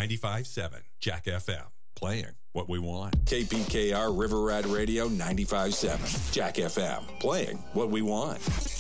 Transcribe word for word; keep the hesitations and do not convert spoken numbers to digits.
ninety-five seven Jack F M, playing what we want. K P K R River Rat Radio ninety-five seven Jack F M, playing what we want.